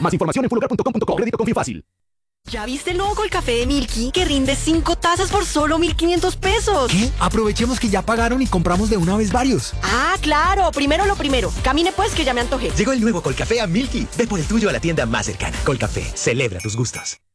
Más información en fulcar.com.co. Crédito con Fácil. ¿Ya viste el nuevo Colcafé de Milky? Que rinde 5 tazas por solo 1.500 pesos. ¿Qué? Aprovechemos que ya pagaron y compramos de una vez varios. Ah, claro. Primero lo primero. Camine pues que ya me antojé. Llegó el nuevo Colcafé a Milky. Ve por el tuyo a la tienda más cercana. Colcafé, celebra tus gustos.